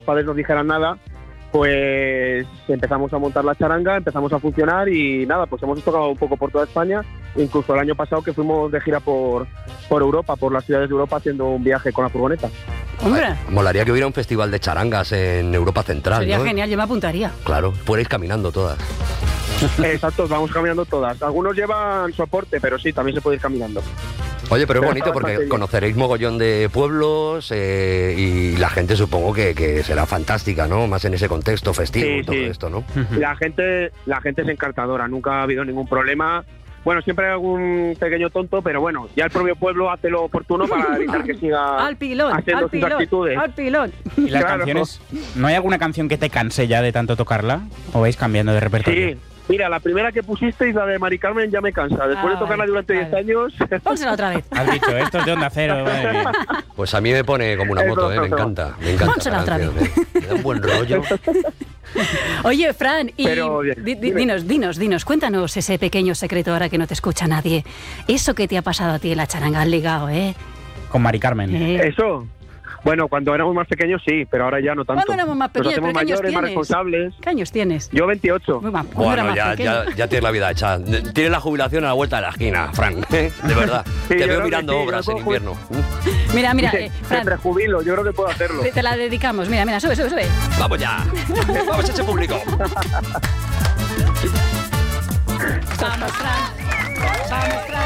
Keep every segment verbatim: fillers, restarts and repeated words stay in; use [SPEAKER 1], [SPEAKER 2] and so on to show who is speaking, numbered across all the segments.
[SPEAKER 1] padres nos dijeran nada, pues empezamos a montar la charanga, empezamos a funcionar y nada, pues hemos tocado un poco por toda España, incluso el año pasado que fuimos de gira por, por Europa, por las ciudades de Europa haciendo un viaje con la furgoneta.
[SPEAKER 2] Hombre,
[SPEAKER 3] Ay, molaría que hubiera un festival de charangas en Europa Central,
[SPEAKER 2] sería
[SPEAKER 3] ¿no?
[SPEAKER 2] genial, yo me apuntaría.
[SPEAKER 3] Claro, fuerais caminando todas.
[SPEAKER 1] Exacto, vamos caminando todas. Algunos llevan soporte, pero sí, también se puede ir caminando.
[SPEAKER 3] Oye, pero es
[SPEAKER 1] Pero
[SPEAKER 3] bonito
[SPEAKER 1] está
[SPEAKER 3] porque
[SPEAKER 1] bastante bien.
[SPEAKER 3] conoceréis mogollón de pueblos eh, y la gente supongo que, que será fantástica, ¿no? Más en ese contexto festivo
[SPEAKER 1] Sí,
[SPEAKER 3] y todo
[SPEAKER 1] sí.
[SPEAKER 3] esto, ¿no?
[SPEAKER 1] La gente, la gente es encantadora, nunca ha habido ningún problema. Bueno, siempre hay algún pequeño tonto, pero bueno, ya el propio pueblo hace lo oportuno para evitar que siga
[SPEAKER 2] Al pilón,
[SPEAKER 1] haciendo
[SPEAKER 2] al
[SPEAKER 1] sus
[SPEAKER 2] pilón,
[SPEAKER 1] actitudes.
[SPEAKER 2] al pilón.
[SPEAKER 4] ¿Y las
[SPEAKER 1] Claro.
[SPEAKER 4] canciones? ¿No hay alguna canción que te canse ya de tanto tocarla? ¿O vais cambiando de repertorio?
[SPEAKER 1] Sí, mira, la primera que pusisteis, la de Mari Carmen, ya me cansa. Después
[SPEAKER 2] Ah,
[SPEAKER 1] de tocarla durante
[SPEAKER 2] vale.
[SPEAKER 1] diez años...
[SPEAKER 2] Pónsela otra vez.
[SPEAKER 4] Has dicho, esto es de Onda Cero. madre mía.
[SPEAKER 3] Pues a mí me pone como una
[SPEAKER 1] Eso,
[SPEAKER 3] moto, ¿eh? Me
[SPEAKER 1] eso.
[SPEAKER 3] encanta, me encanta.
[SPEAKER 2] Pónsela
[SPEAKER 3] la
[SPEAKER 2] otra
[SPEAKER 3] canción, ¿eh? Me da un buen rollo.
[SPEAKER 2] Oye, Fran, y
[SPEAKER 1] Pero, bien,
[SPEAKER 2] di- di-
[SPEAKER 1] dime.
[SPEAKER 2] dinos, dinos, dinos, cuéntanos ese pequeño secreto ahora que no te escucha nadie. Eso que te ha pasado a ti en la charanga, has ligado, ¿eh?
[SPEAKER 4] Con Mari Carmen.
[SPEAKER 2] ¿Eh?
[SPEAKER 1] Eso, bueno, cuando éramos más pequeños sí, pero ahora ya no tanto.
[SPEAKER 2] ¿Cuándo éramos más
[SPEAKER 1] Nos
[SPEAKER 2] pequeños?
[SPEAKER 1] hacemos
[SPEAKER 2] ¿Pero qué años
[SPEAKER 1] mayores, más
[SPEAKER 2] tienes?
[SPEAKER 1] responsables.
[SPEAKER 2] ¿Qué años tienes?
[SPEAKER 1] Yo veintiocho.
[SPEAKER 2] Muy mal, cuando era
[SPEAKER 3] Bueno,
[SPEAKER 2] más
[SPEAKER 3] ya,
[SPEAKER 2] pequeño.
[SPEAKER 3] ya, ya tienes la vida hecha. Tienes la jubilación a la vuelta de la esquina, Fran. ¿eh? De verdad.
[SPEAKER 1] Sí,
[SPEAKER 3] Te
[SPEAKER 1] yo
[SPEAKER 3] veo
[SPEAKER 1] creo
[SPEAKER 3] mirando
[SPEAKER 1] que sí,
[SPEAKER 3] obras
[SPEAKER 1] yo
[SPEAKER 3] en
[SPEAKER 1] puedo
[SPEAKER 3] invierno.
[SPEAKER 2] Mira, mira,
[SPEAKER 1] Me-
[SPEAKER 2] eh,
[SPEAKER 1] me
[SPEAKER 2] Fran,
[SPEAKER 1] prejubilo, yo creo que puedo hacerlo.
[SPEAKER 2] te, te la dedicamos. Mira, mira, sube, sube, sube.
[SPEAKER 3] Vamos ya. Vamos a ese público.
[SPEAKER 2] Vamos, Fran. Vamos, Fran.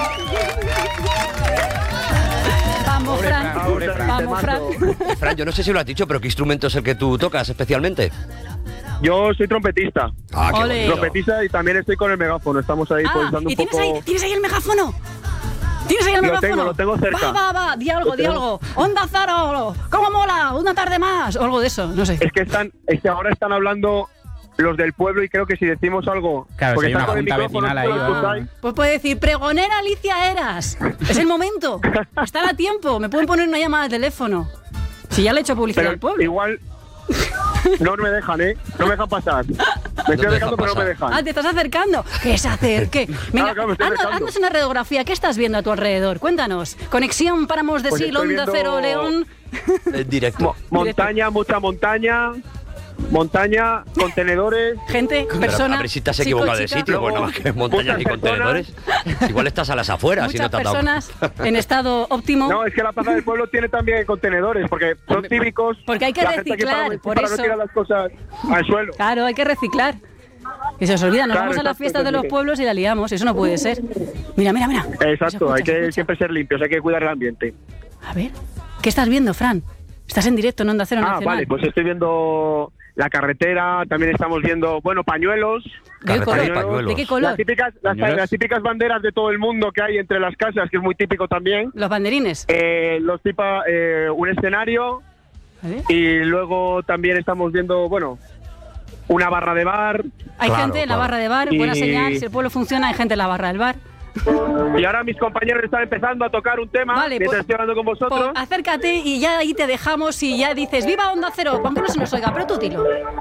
[SPEAKER 2] Vamos, Fran.
[SPEAKER 4] Pobre Fran.
[SPEAKER 2] Vamos, Fran.
[SPEAKER 3] Fran, yo no sé si lo has dicho, pero ¿qué instrumento es el que tú tocas especialmente?
[SPEAKER 1] Yo soy trompetista.
[SPEAKER 3] Ah, qué
[SPEAKER 2] Ole.
[SPEAKER 3] bonito.
[SPEAKER 1] Trompetista y también estoy con el megáfono. Estamos ahí
[SPEAKER 2] Ah,
[SPEAKER 1] improvisando
[SPEAKER 2] ¿y
[SPEAKER 1] un
[SPEAKER 2] tienes
[SPEAKER 1] poco.
[SPEAKER 2] ahí, tienes ahí el megáfono? ¿Tienes ahí el
[SPEAKER 1] Lo
[SPEAKER 2] megáfono?
[SPEAKER 1] tengo, lo tengo cerca.
[SPEAKER 2] Va, va, va, di algo,
[SPEAKER 1] Lo
[SPEAKER 2] di
[SPEAKER 1] tengo.
[SPEAKER 2] algo. Onda Zaro, ¿cómo mola? Una tarde más, o algo de eso, no sé.
[SPEAKER 1] Es que están, es que ahora están hablando los del pueblo y creo que si decimos algo.
[SPEAKER 4] Claro,
[SPEAKER 1] porque
[SPEAKER 4] si hay
[SPEAKER 1] están
[SPEAKER 4] una
[SPEAKER 1] con el
[SPEAKER 4] junta
[SPEAKER 1] micrófono,
[SPEAKER 4] vecinal
[SPEAKER 1] tú
[SPEAKER 4] ahí,
[SPEAKER 1] lo
[SPEAKER 4] va.
[SPEAKER 1] escucháis.
[SPEAKER 2] Pues puede decir, pregonera Alicia Eras. Es el momento. Están a tiempo. Me pueden poner una llamada de teléfono. Si ya le he hecho publicidad
[SPEAKER 1] Pero
[SPEAKER 2] al pueblo.
[SPEAKER 1] igual no me dejan, ¿eh? No me dejan pasar. Me
[SPEAKER 3] te
[SPEAKER 1] estoy
[SPEAKER 3] dejan
[SPEAKER 1] dejando, pero no me
[SPEAKER 3] pasar.
[SPEAKER 2] Ah,
[SPEAKER 1] dejan.
[SPEAKER 2] te estás acercando. Que se acerque. Venga,
[SPEAKER 1] claro, me estoy
[SPEAKER 2] haznos,
[SPEAKER 1] acercando.
[SPEAKER 2] haznos una radiografía. ¿Qué estás viendo a tu alrededor? Cuéntanos. Conexión Páramos de
[SPEAKER 1] Pues
[SPEAKER 2] Sil,
[SPEAKER 1] estoy
[SPEAKER 2] Onda
[SPEAKER 1] viendo-
[SPEAKER 2] Cero, León.
[SPEAKER 3] En directo.
[SPEAKER 1] Mo- montaña, mucha montaña. Montaña, contenedores.
[SPEAKER 2] Gente,
[SPEAKER 3] Pero,
[SPEAKER 2] personas.
[SPEAKER 3] a ver si te has
[SPEAKER 2] chico,
[SPEAKER 3] equivocado de
[SPEAKER 2] chica.
[SPEAKER 3] sitio, bueno, más que montañas y
[SPEAKER 1] muchas
[SPEAKER 3] contenedores. Igual estás a las afueras y no
[SPEAKER 2] Muchas
[SPEAKER 3] te has dado.
[SPEAKER 2] personas en estado óptimo.
[SPEAKER 1] No, es que la plaza del pueblo tiene también contenedores, porque son típicos.
[SPEAKER 2] Porque hay que
[SPEAKER 1] la gente aquí
[SPEAKER 2] reciclar,
[SPEAKER 1] para,
[SPEAKER 2] por
[SPEAKER 1] para
[SPEAKER 2] eso.
[SPEAKER 1] no tirar las cosas al suelo.
[SPEAKER 2] Claro, hay que reciclar. Y se os olvida, nos
[SPEAKER 1] Claro,
[SPEAKER 2] vamos a las
[SPEAKER 1] exacto,
[SPEAKER 2] fiestas de los
[SPEAKER 1] sí.
[SPEAKER 2] pueblos y la liamos. Eso no puede ser. Mira, mira, mira. Se
[SPEAKER 1] Exacto,
[SPEAKER 2] escucha,
[SPEAKER 1] hay
[SPEAKER 2] se
[SPEAKER 1] que
[SPEAKER 2] escucha.
[SPEAKER 1] siempre ser limpios, hay que cuidar el ambiente.
[SPEAKER 2] A ver, ¿qué estás viendo, Fran? Estás en directo en Onda Cero
[SPEAKER 1] Ah,
[SPEAKER 2] Nacional.
[SPEAKER 1] vale, pues estoy viendo la carretera, también estamos viendo, bueno, pañuelos.
[SPEAKER 2] ¿De qué
[SPEAKER 3] Carretera
[SPEAKER 2] color?
[SPEAKER 3] y pañuelos.
[SPEAKER 2] ¿De qué
[SPEAKER 1] Las
[SPEAKER 2] color?
[SPEAKER 1] típicas, las,
[SPEAKER 4] ¿Pañuelos?
[SPEAKER 1] las típicas banderas de todo el mundo que hay entre las casas, que es muy típico también.
[SPEAKER 2] Los banderines.
[SPEAKER 1] Eh, los tipa, eh, un escenario
[SPEAKER 2] A ver.
[SPEAKER 1] y luego también estamos viendo, bueno, una barra de bar.
[SPEAKER 2] Hay
[SPEAKER 3] Claro,
[SPEAKER 2] gente en la
[SPEAKER 3] claro.
[SPEAKER 2] barra de bar, buena
[SPEAKER 1] Y-
[SPEAKER 2] señal. Si el pueblo funciona, hay gente en la barra del bar.
[SPEAKER 1] Y ahora mis compañeros están empezando a tocar un tema
[SPEAKER 2] Vale,
[SPEAKER 1] mientras
[SPEAKER 2] pues-
[SPEAKER 1] estoy hablando con vosotros.
[SPEAKER 2] Pues acércate y ya ahí te dejamos y ya dices ¡Viva Onda Cero! Aunque no se nos oiga, pero tú dilo.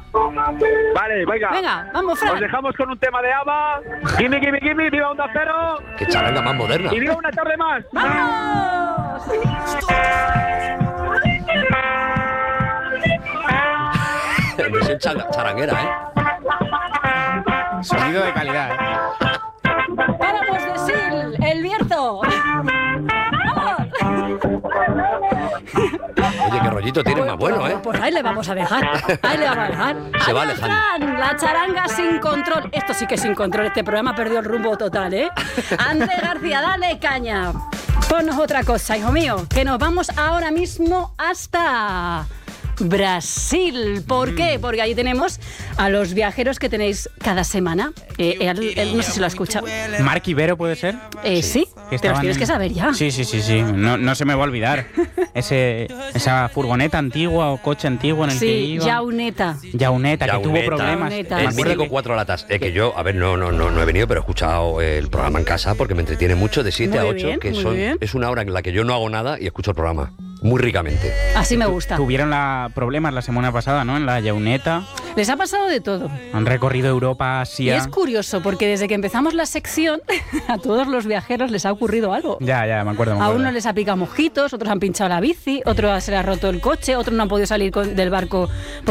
[SPEAKER 1] Vale, venga.
[SPEAKER 2] Venga, vamos,
[SPEAKER 1] Os
[SPEAKER 2] Fran.
[SPEAKER 1] dejamos con un tema de ABBA. Gimme, gimme, gimme, viva Onda Cero.
[SPEAKER 3] Qué charanga más moderna.
[SPEAKER 1] Y viva una tarde más.
[SPEAKER 2] ¡Vamos!
[SPEAKER 3] Versión changa- charanguera, ¿eh?
[SPEAKER 4] Sonido de calidad, ¿eh?
[SPEAKER 2] ¡Páramos de Sil! ¡El Bierzo! ¡Vamos!
[SPEAKER 3] Oye, qué rollito tienes más bueno, ¿eh?
[SPEAKER 2] Pues ahí le vamos a dejar. Ahí le vamos a dejar.
[SPEAKER 3] Se va
[SPEAKER 2] Adiós,
[SPEAKER 3] alejando.
[SPEAKER 2] Fran, la charanga sin control. Esto sí que es sin control. Este programa perdió el rumbo total, ¿eh? Andrés García, dale caña. Ponnos otra cosa, hijo mío. Que nos vamos ahora mismo hasta Brasil. ¿Por qué? Porque ahí tenemos a los viajeros que tenéis cada semana. Eh, él- él no sé si lo ha escuchado.
[SPEAKER 4] Mark Ibero, ¿puede ser?
[SPEAKER 2] Eh, sí,
[SPEAKER 4] Que
[SPEAKER 2] te los
[SPEAKER 4] estaban
[SPEAKER 2] tienes
[SPEAKER 4] en-
[SPEAKER 2] que saber ya.
[SPEAKER 4] Sí, sí, sí, sí. No, no se me va a olvidar. Ese, esa furgoneta antigua o coche antiguo en el que
[SPEAKER 2] Sí,
[SPEAKER 4] iba.
[SPEAKER 2] Yauneta.
[SPEAKER 4] Yauneta, que tuvo
[SPEAKER 3] Yauneta.
[SPEAKER 4] problemas.
[SPEAKER 2] Yauneta.
[SPEAKER 4] Me
[SPEAKER 3] El
[SPEAKER 4] acuerdo
[SPEAKER 3] mítico
[SPEAKER 4] que-
[SPEAKER 3] cuatro latas. Es que yo, a ver, no, no, no, no he venido, pero he escuchado el programa en casa porque me entretiene mucho de siete
[SPEAKER 2] Muy
[SPEAKER 3] a ocho,
[SPEAKER 2] bien,
[SPEAKER 3] que
[SPEAKER 2] muy
[SPEAKER 3] son
[SPEAKER 2] bien.
[SPEAKER 3] es una hora en la que yo no hago nada y escucho el programa muy ricamente.
[SPEAKER 2] Así me gusta.
[SPEAKER 4] Tuvieron la, problemas la semana pasada, ¿no? En la Yauneta.
[SPEAKER 2] Les ha pasado de todo.
[SPEAKER 4] Han recorrido Europa,
[SPEAKER 2] Y
[SPEAKER 4] Asia.
[SPEAKER 2] es curioso porque desde que empezamos la sección a todos los viajeros les ha ocurrido algo.
[SPEAKER 4] Ya, ya, me acuerdo. Me
[SPEAKER 2] A
[SPEAKER 4] acuerdo.
[SPEAKER 2] unos les ha picado mosquitos, otros han pinchado la bici, otros se les ha roto el coche, otros no han podido salir con- del barco